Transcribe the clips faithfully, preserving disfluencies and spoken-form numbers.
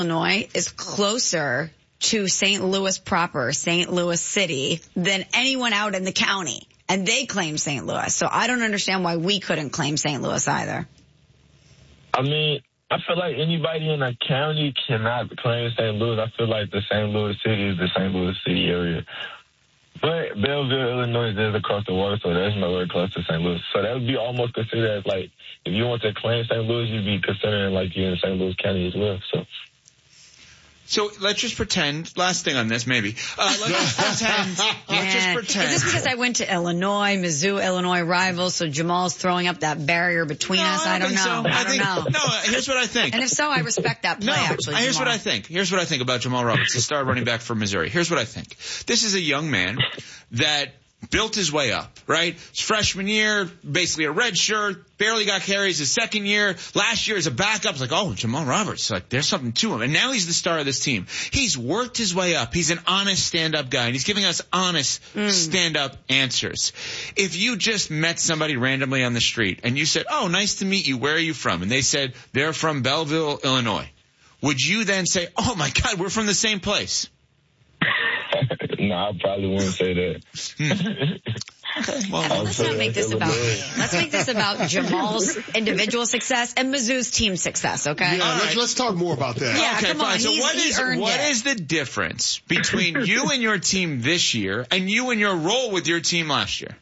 Illinois is closer to Saint Louis proper, Saint Louis City, than anyone out in the county. And they claim Saint Louis. So I don't understand why we couldn't claim Saint Louis either. I mean, I feel like anybody in a county cannot claim Saint Louis. I feel like the Saint Louis City is the Saint Louis City area. But Belleville, Illinois is across the water, so there's nowhere close to Saint Louis. So that would be almost considered as, like, if you want to claim Saint Louis, you'd be considering, like, you're in Saint Louis County as well. So So let's just pretend, last thing on this, maybe. Uh, let's just pretend, let's just pretend. Is this because I went to Illinois, Mizzou, Illinois rivals, so Jamal's throwing up that barrier between no, us? I don't, I know. So. I, I don't think, know. No, here's what I think. And if so, I respect that play, no, actually, here's Jamal. what I think. Here's what I think about Jamal Roberts, the star running back for Missouri. Here's what I think. This is a young man that built his way up, right? His freshman year, basically a red shirt, barely got carries his second year. Last year as a backup, it's like, oh, Jamal Roberts, like there's something to him. And now he's the star of this team. He's worked his way up. He's an honest stand-up guy, and he's giving us honest mm. stand-up answers. If you just met somebody randomly on the street and you said, oh, nice to meet you, where are you from? And they said, they're from Belleville, Illinois. Would you then say, oh my God, we're from the same place? No, I probably wouldn't say that. Hmm. Well, let's not make this about me. Let's make this about Jamal's individual success and Mizzou's team success, okay? Yeah, let's, let's talk more about that. Yeah, okay, come fine. on. So He's, what he is earned what it. is the difference between you and your team this year and you and your role with your team last year?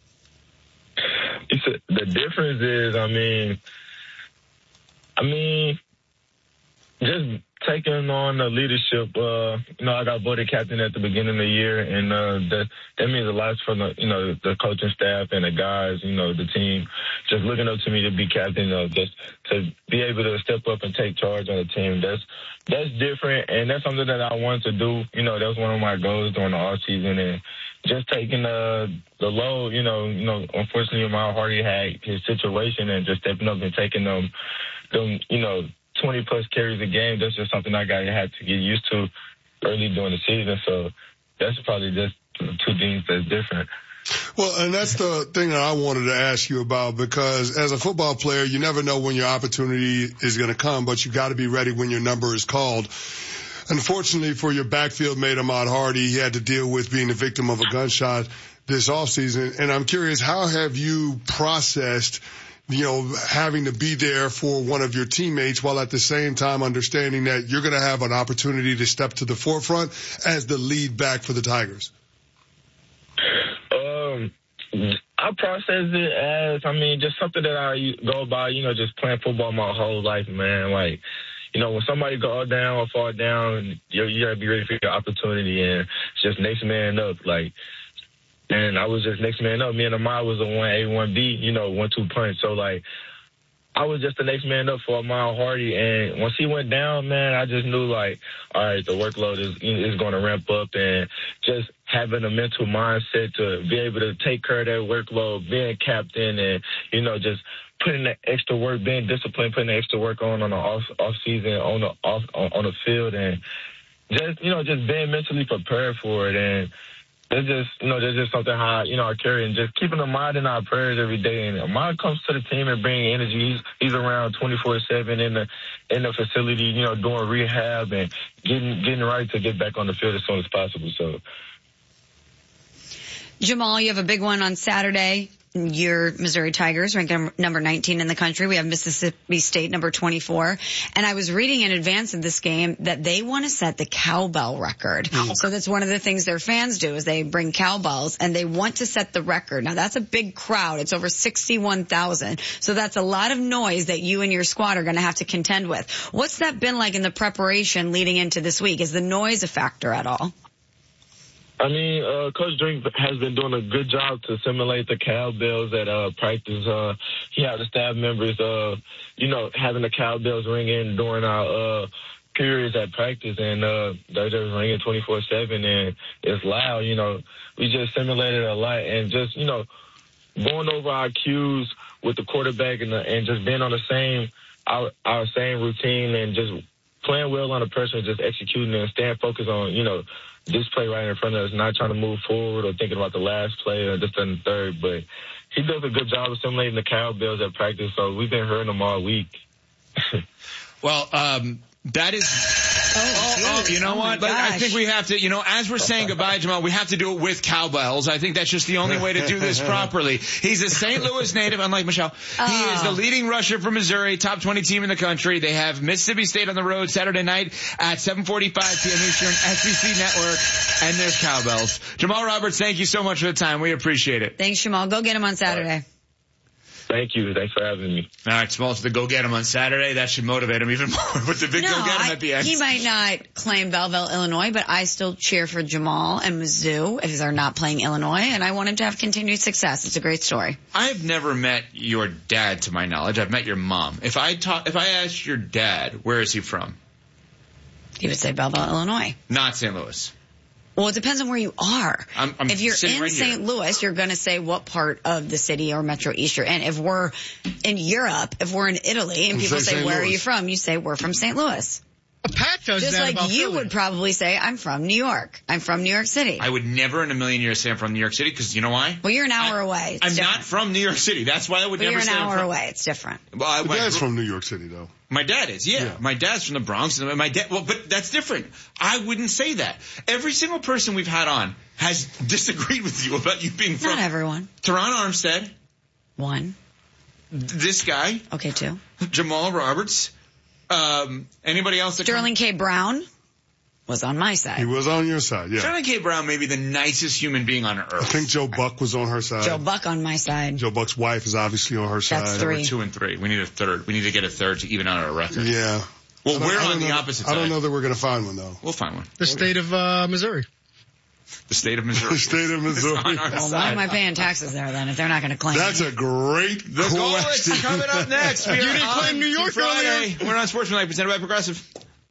It's a, the difference is, I mean, I mean, just taking on the leadership, uh, you know, I got voted captain at the beginning of the year, and uh, that that means a lot for the, you know, the coaching staff and the guys, you know, the team, just looking up to me to be captain, you know, just to be able to step up and take charge on the team. That's that's different, and that's something that I wanted to do. You know, that was one of my goals during the off season, and just taking the the load. You know, you know, unfortunately, Jamal Hardy had his situation, and just stepping up and taking them, them, you know, twenty plus carries a game. That's just something I got to have to get used to early during the season. So that's probably just two things that's different. Well, and that's the thing that I wanted to ask you about, because as a football player, you never know when your opportunity is going to come, but you got to be ready when your number is called. Unfortunately for your backfield mate, Ahmad Hardy, he had to deal with being the victim of a gunshot this offseason. And I'm curious, how have you processed, you know, having to be there for one of your teammates while at the same time understanding that you're going to have an opportunity to step to the forefront as the lead back for the Tigers? Um, I process it as, I mean, just something that I go by, you know, just playing football my whole life, man. Like, you know, when somebody go down or fall down, you, you got to be ready for your opportunity, and it's just next man up. Like, and I was just next man up. Me and Ahmad was a one A, one B, you know, one two punch. So, like, I was just the next man up for Ahmad Hardy. And once he went down, man, I just knew, like, all right, the workload is is going to ramp up. And just having a mental mindset to be able to take care of that workload, being captain, and, you know, just putting the extra work, being disciplined, putting the extra work on on the off, off season, on the off on, on the field, and just, you know, just being mentally prepared for it. And It's just, you know, there's just something how, you know, I carry, and just keeping Ahmad in our prayers every day. And Ahmad comes to the team and bringing energy. He's, he's around twenty-four seven in the, in the facility, you know, doing rehab and getting, getting right to get back on the field as soon as possible. So, Jamal, you have a big one on Saturday. Your Missouri Tigers ranked number nineteen in the country. We have Mississippi State number twenty-four. And I was reading in advance of this game that they want to set the cowbell record. Oh. So that's one of the things their fans do, is they bring cowbells and they want to set the record. Now that's a big crowd. It's over sixty-one thousand. So that's a lot of noise that you and your squad are going to have to contend with. What's that been like in the preparation leading into this week? Is the noise a factor at all? I mean, uh, Coach Drink has been doing a good job to simulate the cowbells at uh, practice. Uh, he had the staff members, uh, you know, having the cowbells ringing during our uh, periods at practice, and uh, they're just ringing twenty-four seven, and it's loud. You know, we just simulated a lot, and just, you know, going over our cues with the quarterback and, the, and just being on the same our, our same routine, and just playing well under pressure and just executing and staying focused on, you know, this play right in front of us, not trying to move forward or thinking about the last play or just on the third. But he does a good job of simulating the cowbells at practice, so we've been hearing them all week. Well, um, that is Oh, oh, you know Oh, what? my Like, I gosh. think we have to, you know, as we're saying goodbye, Jamal, we have to do it with cowbells. I think that's just the only way to do this properly. He's a Saint Louis native, unlike Michelle. He Oh. is the leading rusher for Missouri, top twenty team in the country. They have Mississippi State on the road Saturday night at seven forty-five p.m. Eastern, S E C Network, and there's cowbells. Jamal Roberts, thank you so much for the time. We appreciate it. Thanks, Jamal. Go get him on Saturday. Thank you. Thanks for having me. All right, Jamal, to go get him on Saturday. That should motivate him even more with the big No, go get him I- at the end. he might not claim Belleville, Illinois, but I still cheer for Jamal and Mizzou if they're not playing Illinois, and I want him to have continued success. It's a great story. I've never met your dad, to my knowledge. I've met your mom. If I talk, if I asked your dad, where is he from? He would say Belleville, Illinois. Not Saint Louis. Well, it depends on where you are. I'm- I'm if you're sitting in right here. Saint Louis, you're going to say what part of the city or Metro East you're in. If we're in Europe, if we're in Italy, and You people say say, Saint where are Louis. you from? You say, we're from Saint Louis. Pat does Just that like about you Philly. would probably say, I'm from New York. I'm from New York City. I would never in a million years say I'm from New York City because you know why? well, you're an hour I- away. It's I'm different. not from New York City. That's why I would But never you're an say I'm hour from. away. It's different. Well, I, Your my, dad's from New York City, though. my dad is, yeah. Yeah. My dad's from the Bronx. And my dad, well, but that's different. I wouldn't say that. Every single person we've had on has disagreed with you about you being from Not everyone. Teron Armstead, One. this guy, Okay, two. Jamal Roberts, um, anybody else that Sterling K. Brown was on my He side. was on your side, yeah. Sterling K. Brown may be the nicest human being on earth. I think Joe Buck was on her side. Joe Buck on my side. Joe Buck's wife is obviously on her side. That's We're three. two and three. We need a third. We need to get a third to even out our record. Yeah. Well, I don't- we're I don't on the know- opposite I side. don't know that we're going to find one, though. We'll find one. The state of uh, Missouri. The state of Missouri. The state of is on Missouri. our Well, why side. am I paying taxes there then if they're not going to claim That's me? a great The goal question. is coming up next. We You are didn't on claim New York Friday. We're on Sportsmanlike, presented by Progressive.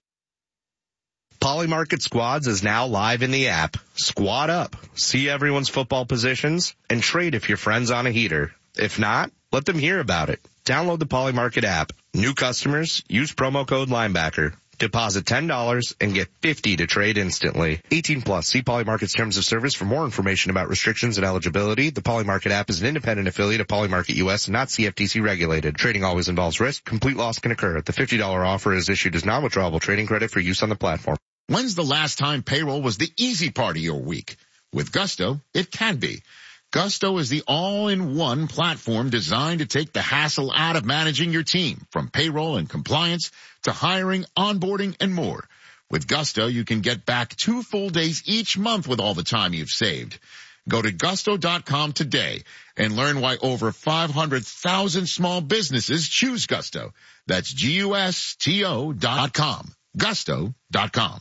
Polymarket Squads is now live in the app. Squad up, see everyone's football positions, and trade if your friend's on a heater. If not, let them hear about it. Download the Polymarket app. New customers, use promo code Linebacker. Deposit ten dollars and get fifty dollars to trade instantly. eighteen plus. See Polymarket's terms of service for more information about restrictions and eligibility. The Polymarket app is an independent affiliate of Polymarket U S and not C F T C regulated. Trading always involves risk. Complete loss can occur. The fifty dollars offer is issued as non-withdrawable trading credit for use on the platform. When's the last time payroll was the easy part of your week? With Gusto, it can be. Gusto is the all-in-one platform designed to take the hassle out of managing your team, from payroll and compliance to hiring, onboarding, and more. With Gusto, you can get back two full days each month with all the time you've saved. Go to gusto dot com today and learn why over five hundred thousand small businesses choose Gusto. That's G U S T O dot com. gusto dot com.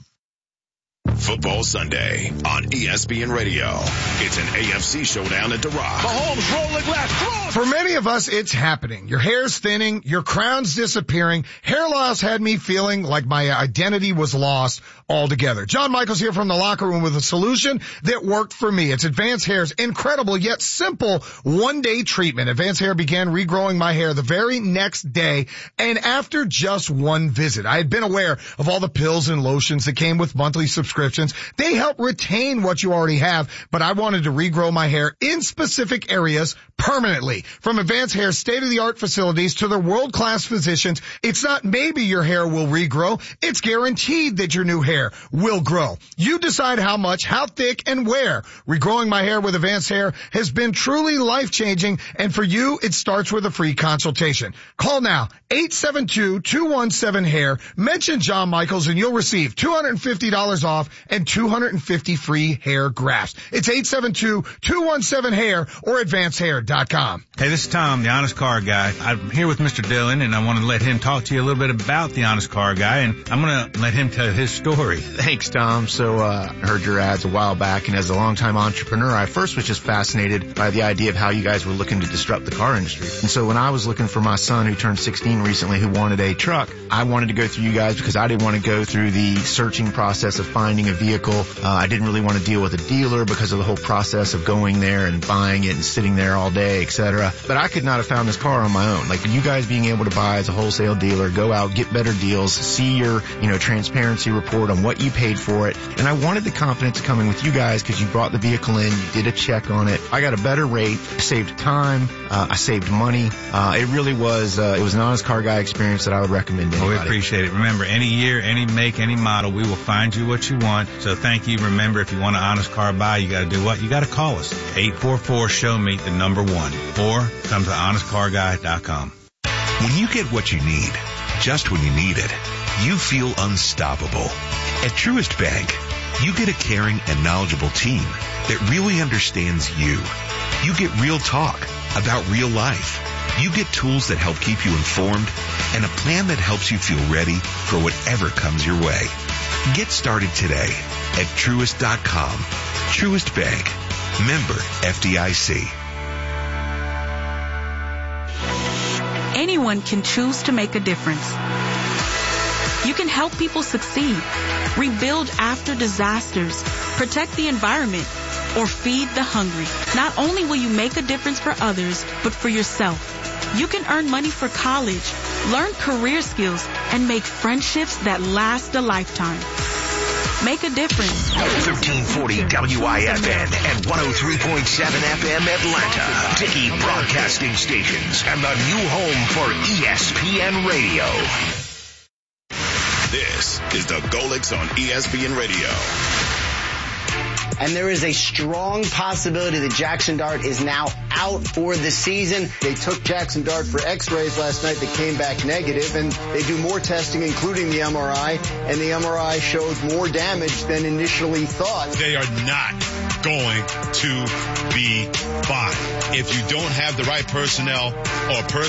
Football Sunday on E S P N Radio. It's an A F C showdown at The Rock. Mahomes rolling left. Throws. For many of us, it's happening. Your hair's thinning. Your crown's disappearing. Hair loss had me feeling like my identity was lost altogether. John Michaels here from the locker room with a solution that worked for me. It's Advanced Hair's incredible yet simple one-day treatment. Advanced Hair began regrowing my hair the very next day, and after just one visit. I had been aware of all the pills and lotions that came with monthly subscriptions. They help retain what you already have, but I wanted to regrow my hair in specific areas permanently. From Advanced Hair's state-of-the-art facilities to their world-class physicians, it's not maybe your hair will regrow, it's guaranteed that your new hair will grow. You decide how much, how thick, and where. Regrowing my hair with Advanced Hair has been truly life-changing, and for you, it starts with a free consultation. Call now, eight seven two, two one seven, hair. Mention John Michaels and you'll receive two hundred fifty dollars off and two hundred fifty free hair grafts. It's eight seven two, two one seven, hair or advanced hair dot com. Hey, this is Tom, the Honest Car Guy. I'm here with Mister Dillon, and I want to let him talk to you a little bit about the Honest Car Guy, and I'm going to let him tell his story. Thanks, Tom. So, uh, I heard your ads a while back, and as a longtime entrepreneur, I first was just fascinated by the idea of how you guys were looking to disrupt the car industry. And so when I was looking for my son who turned sixteen recently who wanted a truck, I wanted to go through you guys because I didn't want to go through the searching process of finding a vehicle. Uh, I didn't really want to deal with a dealer because of the whole process of going there and buying it and sitting there all day, et cetera. But I could not have found this car on my own. Like you guys being able to buy as a wholesale dealer, go out, get better deals, see your, you know, transparency report on what you paid for it. And I wanted the confidence coming with you guys because you brought the vehicle in, you did a check on it. I got a better rate, saved time, uh, I saved money. Uh, it really was, uh, it was an honest car guy experience that I would recommend to Well, we anybody. appreciate it. Remember, any year, any make, any model, we will find you what you want. So thank you. Remember, if you want an honest car buy, you got to do what? You got to call us. eight four four, show me the number one. Or come to honest car guy dot com. When you get what you need, just when you need it, you feel unstoppable. At Truist Bank, you get a caring and knowledgeable team that really understands you. You get real talk about real life. You get tools that help keep you informed and a plan that helps you feel ready for whatever comes your way. Get started today at Truist dot com. Truist Bank. Member F D I C. Anyone can choose to make a difference. You can help people succeed, rebuild after disasters, protect the environment, or feed the hungry. Not only will you make a difference for others, but for yourself. You can earn money for college, learn career skills, and make friendships that last a lifetime. Make a difference. thirteen forty W I F N and one oh three point seven F M Atlanta. Dickey Broadcasting Stations and the new home for E S P N Radio. This is the Golix on E S P N Radio. And there is a strong possibility that Jackson Dart is now out for the season. They took Jackson Dart for x-rays last night that came back negative, and they do more testing, including the M R I, and the M R I showed more damage than initially thought. They are not going to be fine. If you don't have the right personnel or personnel